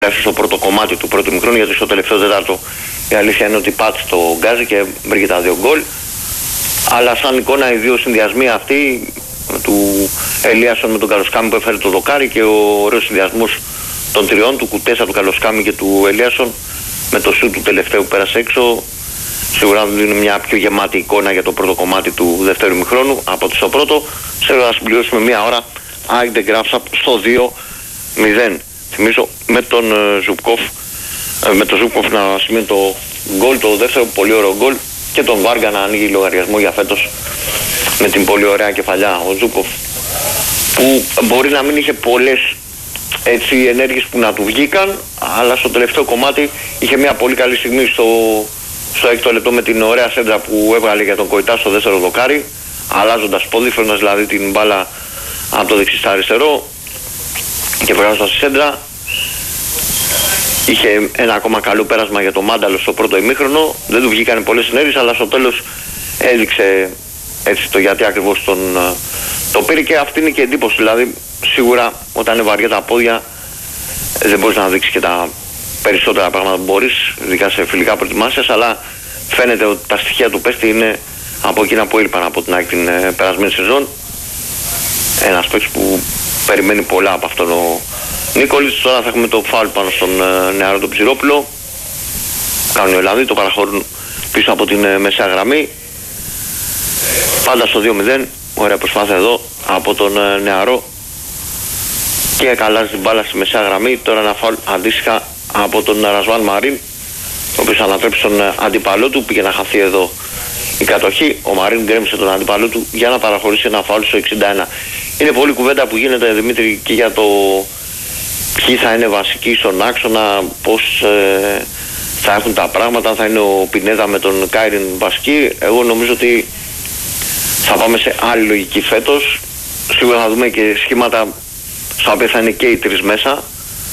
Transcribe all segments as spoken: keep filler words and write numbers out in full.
στο πρώτο κομμάτι του πρώτου ημιχρόνου, γιατί στο τελευταίο τετάρτο η αλήθεια είναι ότι πάτησε το γκάζι και βρήκε τα δύο γκολ. Αλλά σαν εικόνα οι δύο συνδυασμοί αυτοί του Ελίασον με τον Καλοσκάμι που έφερε το δοκάρι και ο ωραίος συνδυασμός των τριών, του Κουτέσα, του Καλοσκάμι και του Ελίασον με το σου του τελευταίου που πέρασε έξω, σίγουρα δίνει μια πιο γεμάτη εικόνα για το πρώτο κομμάτι του δεύτερου ημιχρόνου από το στο πρώτο. Ξέρω να συμπληρώσουμε μια ώρα ΑΕΚ The Graphs στο δύο μηδέν. Θυμίζω με τον Ζουπκόφ, με τον Ζουπκόφ να σημαίνει το γκολ, το δεύτερο πολύ ωραίο γκολ, και τον Βάργα να ανοίγει λογαριασμό για φέτος με την πολύ ωραία κεφαλιά. Ο Ζουπκόφ που μπορεί να μην είχε πολλές έτσι ενέργειες που να του βγήκαν, αλλά στο τελευταίο κομμάτι είχε μια πολύ καλή στιγμή στο, στο έκτο λεπτό με την ωραία σέντρα που έβγαλε για τον Κοϊτά στο δεύτερο δοκάρι, αλλάζοντας πόδι, φέρνοντας δηλαδή την μπάλα από το δεξί στα αριστερό και βγάζοντας τη σέντρα. Είχε ένα ακόμα καλό πέρασμα για το Μάνταλο στο πρώτο ημίχρονο, δεν του βγήκαν πολλές ενέργειες, αλλά στο τέλος έδειξε έτσι το γιατί ακριβώς τον το πήρε, και αυτή είναι και εντύπωση. Δηλαδή σίγουρα όταν είναι βαριά τα πόδια δεν μπορείς να δείξεις και τα περισσότερα πράγματα που μπορείς, ειδικά σε φιλικά προετοιμάσεις, αλλά φαίνεται ότι τα στοιχεία του πέστη είναι από εκείνα που έλειπαν από την, την ε, περασμένη σεζόν. Ένας παίκτης που περιμένει πολλά από αυτόν ο Νίκολιτς. Τώρα θα έχουμε το φάουλ πάνω στον ε, νεαρό τον Ψηρόπουλο. Κάνουν οι Ολλανδοί, το παραχωρούν πίσω από την ε, μεσαία γραμμή. Πάντα στο δύο μηδέν. Ωραία προσπάθεια εδώ από τον ε, νεαρό. Και καλάζει την μπάλα στη μεσαία γραμμή. Τώρα ένα φάουλ αντίστοιχα από τον Ρασβάν Μαρίν, ο οποίος ανατρέψει τον ε, αντίπαλό του. Πήγε να χαθεί εδώ η κατοχή. Ο Μαρίν γκρέμισε τον αντίπαλό του για να παραχωρήσει ένα φάουλ στο εξήντα ένα. Είναι πολλή κουβέντα που γίνεται, Δημήτρη, και για το ποιοι θα είναι βασικοί στον άξονα, πώς ε, θα έχουν τα πράγματα, αν θα είναι ο Πινέδα με τον Κάιριν βασική. Εγώ νομίζω ότι θα πάμε σε άλλη λογική φέτος. Σίγουρα θα δούμε και σχήματα στα οποία θα είναι και οι τρεις μέσα,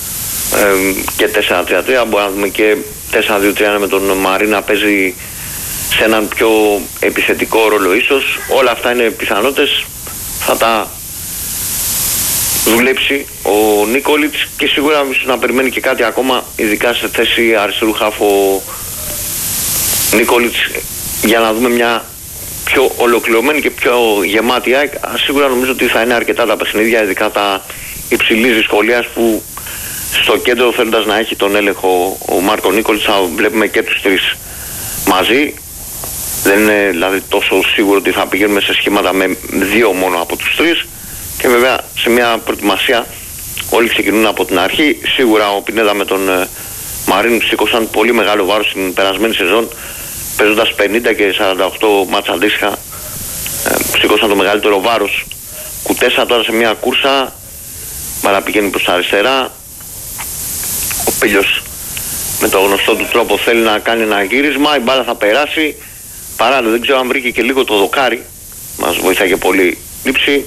ε, και τέσσερα τρία τρία, μπορεί να δούμε και τέσσερα δύο τρία με τον Μαρίν να παίζει σε έναν πιο επιθετικό ρόλο ίσως. Όλα αυτά είναι πιθανότητες, θα τα δουλέψει ο Νίκολιτς, και σίγουρα να περιμένει και κάτι ακόμα, ειδικά σε θέση αριστερού χάφου ο Νίκολιτς, για να δούμε μια πιο ολοκληρωμένη και πιο γεμάτη ΑΕΚ. Σίγουρα νομίζω ότι θα είναι αρκετά τα παιχνίδια, ειδικά τα υψηλής δυσκολίας, που στο κέντρο, θέλοντας να έχει τον έλεγχο ο Μάρκο Νίκολιτς, θα βλέπουμε και τους τρεις μαζί. Δεν είναι δηλαδή τόσο σίγουρο ότι θα πηγαίνουμε σε σχήματα με δύο μόνο από τους τρεις. Και βέβαια σε μια προετοιμασία όλοι ξεκινούν από την αρχή. Σίγουρα ο Πινέδα με τον ε, Μαρίν σήκωσαν πολύ μεγάλο βάρος στην περασμένη σεζόν, παίζοντας πενήντα και σαράντα οκτώ μάτσα αντίστοιχα. Ε, σήκωσαν το μεγαλύτερο βάρος. Κουτέσα τώρα σε μια κούρσα, μπάλα πηγαίνει προς τα αριστερά. Ο Πίλιος με το γνωστό του τρόπο θέλει να κάνει ένα γύρισμα, η μπάλα θα περάσει. Παράλληλα δεν ξέρω αν βρήκε και λίγο το δοκάρι, μας βοηθάει και πολύ λήψη.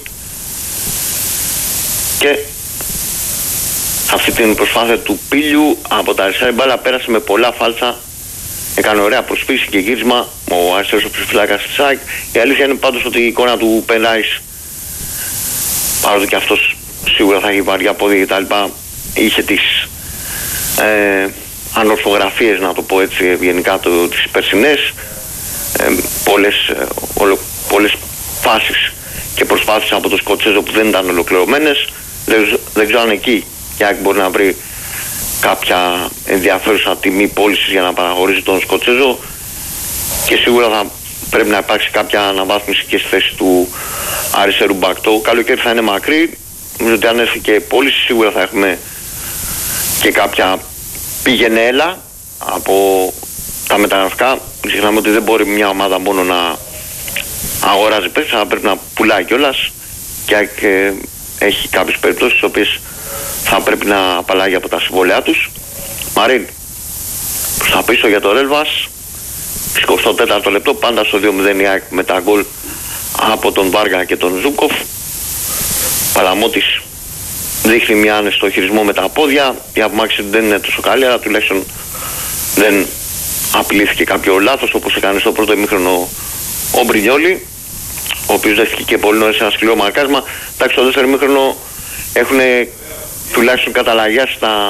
Και αυτή την προσπάθεια του Πίλιου από τα αριστερά, η μπάλα πέρασε με πολλά φάλτσα, έκανε ωραία προσποίηση και γύρισμα ο αριστερός οπισθοφυλάκας της ΑΕΚ. Η αλήθεια είναι πάντως ότι η εικόνα του Πενάης, παρότι και αυτός σίγουρα θα έχει βαριά πόδια και τα λοιπά, είχε τις ε, ανορθογραφίες, να το πω έτσι ευγενικά, το, τις περσινές, ε, πολλές, ε, ολο, πολλές φάσεις και προσπάθειες από το Σκοτσέζο που δεν ήταν ολοκληρωμένες. Δεν, δεν ξέρω αν εκεί η ΑΕΚ μπορεί να βρει κάποια ενδιαφέρουσα τιμή πώλησης για να παραχωρήσει τον Σκοτσέζο, και σίγουρα θα πρέπει να υπάρξει κάποια αναβάθμιση και στη θέση του αριστερού μπακ. Το καλοκαίρι θα είναι μακρύ, νομίζω ότι αν έρθει και πώληση σίγουρα θα έχουμε και κάποια πήγαινε έλα από τα μεταγραφικά. Ξεχνάμε ότι δεν μπορεί μια ομάδα μόνο να αγοράζει παίκτες, αλλά πρέπει να πουλάει κιόλας, και ε, έχει κάποιες περιπτώσεις τις οποίες θα πρέπει να απαλλάγει από τα συμβόλαιά τους. Μαρίν προς τα πίσω για το Ρέλβας, εικοστό τέταρτο λεπτό, πάντα στο δύο μηδέν η ΑΕΚ με τα γκολ από τον Βάργα και τον Ζούκοφ. Παλαμώτης δείχνει μια άνεση στο χειρισμό με τα πόδια, η απομάκρυνση δεν είναι τόσο καλή, αλλά τουλάχιστον δεν απειλήθηκε κάποιο λάθος όπως έκανε στο πρώτο ημίχρονο ο Μπρινιόλι, ο οποίος δέχτηκε και πολύ νωρίς ένα σκληρό μαρκάρισμα. Εντάξει, στο δεύτερο ημίχρονο έχουν τουλάχιστον καταλαγιάσει τα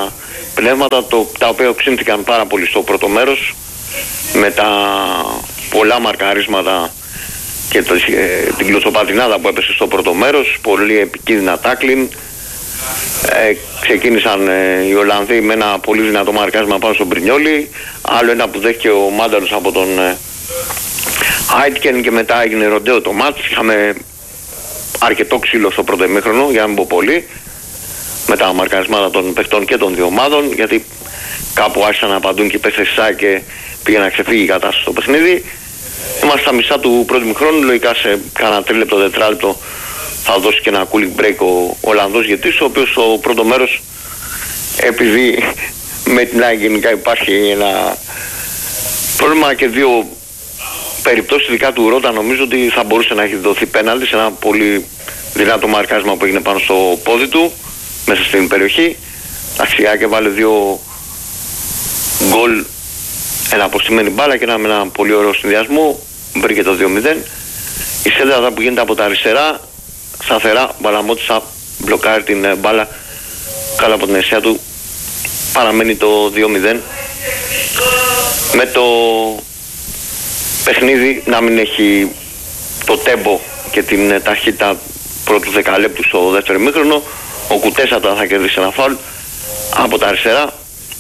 πνεύματα το, τα οποία οξύνθηκαν πάρα πολύ στο πρώτο μέρος με τα πολλά μαρκαρίσματα και το, ε, την κλωτσοπατινάδα που έπεσε στο πρώτο μέρος, πολύ επικίνδυνα τάκλιν. Ε, ξεκίνησαν ε, οι Ολλανδοί με ένα πολύ δυνατό μαρκάρισμα πάνω στον Μπρινιόλι, άλλο ένα που δέχτηκε ο Μάνταλος από τον ε, Άιτκεν και μετά έγινε ροντέο το μάτς. Είχαμε αρκετό ξύλο στο πρώτο ημίχρονο, για να μην πω πολύ, με τα μαρκαρισμάτα των παιχτών και των δύο ομάδων, γιατί κάπου άρχισαν να απαντούν και οι παίκτες της ΑΕΚ και πήγε να ξεφύγει η κατάσταση στο παιχνίδι. Είμαστε στα μισά του πρώτου ημιχρόνου, λογικά σε κάνα τρίλεπτο, τετράλεπτο θα δώσει και ένα cooling break ο Ολλανδός γετής, ο οποίος στο πρώτο μέρος, επειδή με την ΑΕΚ γενικά υπάρχει ένα πρόβλημα και δύο περιπτώσεις ειδικά του Ρότα, νομίζω ότι θα μπορούσε να έχει δοθεί πέναλτι σε ένα πολύ δυνατό μαρκάρισμα που έγινε πάνω στο πόδι του μέσα στην περιοχή. Αξιά και βάλε δύο γκολ, ένα αποστημένη μπάλα και ένα με ένα πολύ ωραίο συνδυασμό, βρήκε το δύο μηδέν. Η σέντρα που γίνεται από τα αριστερά, σταθερά, Μπαλαμότισσα μπλοκάρει την μπάλα κάτω από την αιστεία του, παραμένει το δύο μηδέν, με το παιχνίδι να μην έχει το τέμπο και την ταχύτητα πρώτου δεκαλέπτου στο δεύτερο ημίχρονο. Ο Κουτέσατα θα κερδίσει ένα φάουλ από τα αριστερά,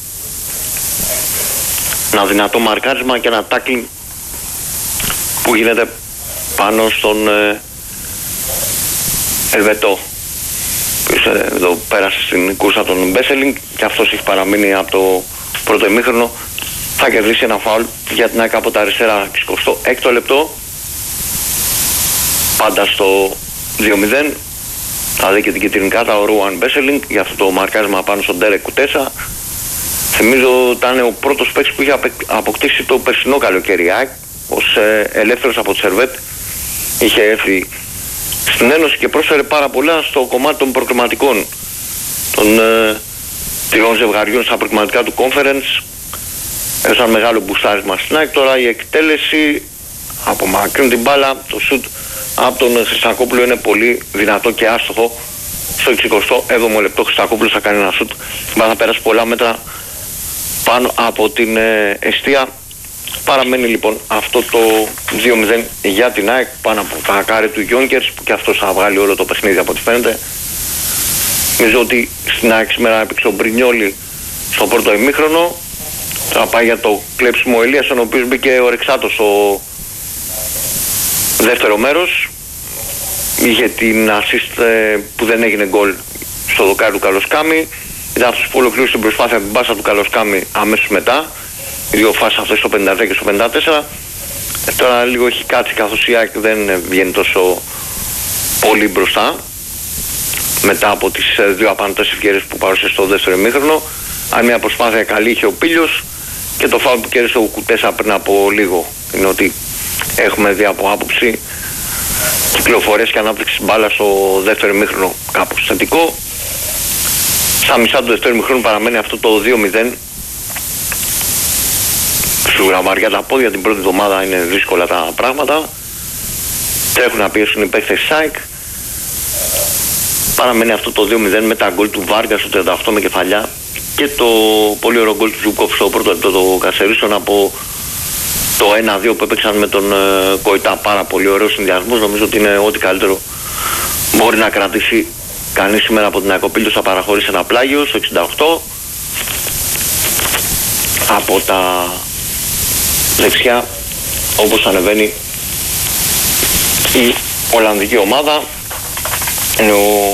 ένα δυνατό μαρκάρισμα και ένα τάκλινγκ που γίνεται πάνω στον ε, Ελβετό, που εδώ πέρασε στην κούρσα των Μπέσελινγκ και αυτός έχει παραμείνει από το πρώτο ημίχρονο. Θα κερδίσει ένα φάουλ για την ΑΕΚ από τα αριστερά, εικοστό έκτο λεπτό, πάντα στο δύο μηδέν. Θα δει και την κίτρινη κάρτα ο Ρούαν Μπέσελινγκ για αυτό το μαρκάρισμα πάνω στον Ντέρεκ Κουτέσα. Θυμίζω ήταν ο πρώτος παίκτης που είχε αποκτήσει το περσινό καλοκαίρι ΑΕΚ ως ε, ελεύθερος από τη Σερβέτ. Είχε έρθει στην Ένωση και πρόσφερε πάρα πολλά στο κομμάτι των προκριματικών, των ε, τριών ζευγαριών στα προκριματικά του Conference. Έδωσαν μεγάλο μπουστάρισμα στην ΑΕΚ. Τώρα η εκτέλεση από μακρύν την μπάλα, το σουτ από τον Χριστακόπουλο είναι πολύ δυνατό και άστοχο. Στο εικοστό έβδομο λεπτό Χριστακόπουλος θα κάνει ένα σουτ, θα πέρασε πολλά μέτρα πάνω από την ε, εστία. Παραμένει λοιπόν αυτό το δύο μηδέν για την ΑΕΚ πάνω από τα κάρι του Γιόνκερς, που και αυτός θα βγάλει όλο το παιχνίδι από ό,τι φαίνεται. Νομίζω ότι στην ΑΕΚ σήμερα έπαιξε ο Μπρινιόλι στο πρώτο ημίχρονο. Θα πάει για το κλέψιμο ο Ελίας, ο οποίος μπήκε ο Ρεξάτος στο δεύτερο μέρος. Είχε την assist ε, που δεν έγινε γκολ στο δοκάρι του Καλοσκάμι. Ήταν αυτός που ολοκλήρωσε την προσπάθεια την μπάσα του Καλοσκάμι αμέσως μετά. Οι δύο φάσεις αυτές στο πενήντα τρία και στο πενήντα τέσσερα. Ε, τώρα λίγο έχει κάτσει, καθώς η ΑΕΚ δεν βγαίνει τόσο πολύ μπροστά μετά από τις δύο απαντές ευκαιρίες που παρουσίασε στο δεύτερο ημίχρονο. Αν μια προσπάθεια καλή είχε ο Πίλιος, και το φάουλ που κέρδισε ο Κουτέσα πριν από λίγο είναι ότι έχουμε δει από άποψη κυκλοφορίες και ανάπτυξη μπάλα στο δεύτερο ημίχρονο κάπως θετικό. Στα μισά του δεύτερου ημίχρονου παραμένει αυτό το δύο μηδέν. Σου γραμμαριά τα πόδια, την πρώτη εβδομάδα είναι δύσκολα τα πράγματα. Τρέχουν να πιέσουν οι παίκτες ΣΑΙΚ. Παραμένει αυτό το δύο μηδέν με τα γκολ του Βάργα στο τριάντα οκτώ με κεφαλιά και το πολύ ωραίο γκολ του Ζουκόφ στο πρώτο λεπτό το Κασερίσον από το ένα δύο που έπαιξαν με τον uh, Κοϊτά. Πάρα πολύ ωραίο συνδυασμός. Νομίζω ότι είναι ό,τι καλύτερο μπορεί να κρατήσει κανείς σήμερα από την Ακοπήλτος. Θα παραχωρήσει ένα πλάγιο στο εξήντα οκτώ από τα δεξιά, όπως ανεβαίνει η Ολλανδική ομάδα. Είναι ο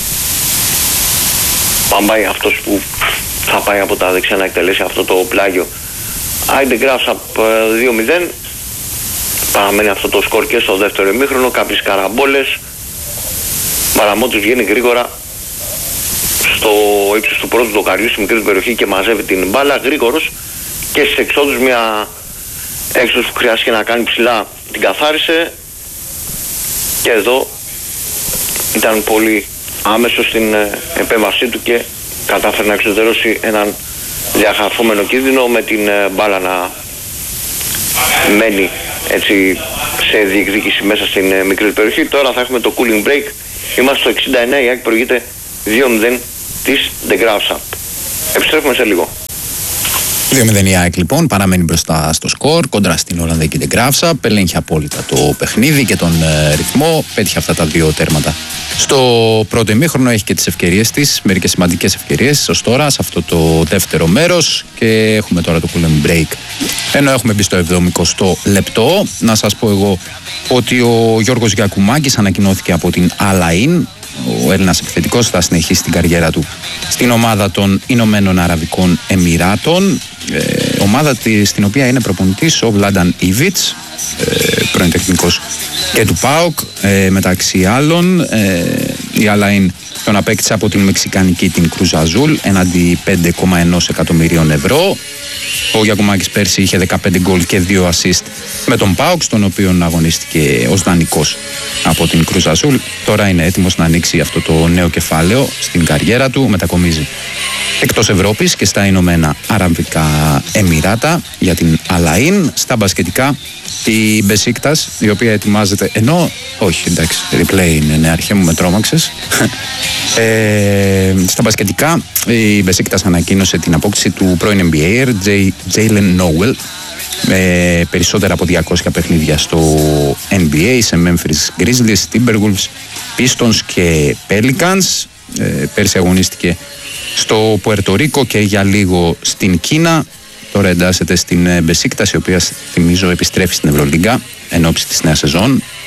Παμπάι αυτός που θα πάει από τα δεξιά να εκτελέσει αυτό το πλάγιο. Άιντε Γκράφσα δύο μηδέν. Παραμένει αυτό το σκορ και στο δεύτερο ημίχρονο. Κάποιες καραμπόλες. Μπαλαμότης βγαίνει γρήγορα στο ύψος του πρώτου δοκαριού στη μικρή περιοχή και μαζεύει την μπάλα. Γρήγορος και στις εξόδους, μια έξοδος που χρειάστηκε να κάνει ψηλά την καθάρισε. Και εδώ ήταν πολύ άμεσο στην επέμβασή του και κατάφερε να εξωτερώσει έναν διαχαρφόμενο κίνδυνο, με την μπάλα να μένει έτσι σε διεκδίκηση μέσα στην μικρή περιοχή. Τώρα θα έχουμε το cooling break. Είμαστε στο εξήντα εννέα, η ΑΕΚ προηγείται δύο μηδέν της De Graafschap. Επιστρέφουμε σε λίγο. δύο μηδέν η ΑΕΚ λοιπόν παραμένει μπροστά στο σκορ κόντρα στην Ολλανδική την Graafschap. Ελέγχει απόλυτα το παιχνίδι και τον ε, ρυθμό. Πέτυχε αυτά τα δύο τέρματα. Στο πρώτο ημίχρονο έχει και τις ευκαιρίες της, μερικές σημαντικές ευκαιρίες ως τώρα σε αυτό το δεύτερο μέρος. Και έχουμε τώρα το cooling break. Ενώ έχουμε μπει στο εβδομηκοστό λεπτό, να σας πω εγώ ότι ο Γιώργος Γιακουμάκης ανακοινώθηκε από την Al-Ain. Ο Έλληνας επιθετικός θα συνεχίσει την καριέρα του στην ομάδα των Ηνωμένων Αραβικών Εμιράτων, ε, ομάδα τη, στην οποία είναι προπονητής ο Βλάνταν Ιβιτς, ε, πρώην τεχνικός και του ΠΑΟΚ, ε, μεταξύ άλλων. ε, η Al-Ain τον απέκτησε από την μεξικανική την Cruz Azul έναντι πέντε κόμμα ένα εκατομμυρίων ευρώ. Ο Γιακουμάκης πέρσι είχε δεκαπέντε γκολ και δύο ασίστ με τον ΠΑΟΚ, στον οποίο αγωνίστηκε ως δανεικός από την Cruz Azul. Τώρα είναι έτοιμος να ανοίξει αυτό το νέο κεφάλαιο στην καριέρα του. Μετακομίζει εκτός Ευρώπης και στα Ηνωμένα Αραβικά Εμιράτα για την Al-Ain. Στα μπασκετικά η Μπεσίκτας, η οποία ετοιμάζεται, ενώ όχι εντάξει, replay είναι, ναι, αρχέ μου με τρόμαξες. ε, στα μπασκετικά η Μπεσίκτας ανακοίνωσε την απόκτηση του πρώην N B A Jalen Nowell με περισσότερα από διακόσια παιχνίδια στο N B A σε Memphis Grizzlies, Timberwolves, Pistons και Pelicans. ε, πέρσι αγωνίστηκε στο Πουερτορίκο και για λίγο στην Κίνα. Τώρα εντάσσεται στην Μπεσίκτας, η οποία θυμίζω επιστρέφει στην Ευρωλίγκα εν ώψη της νέας σεζόν.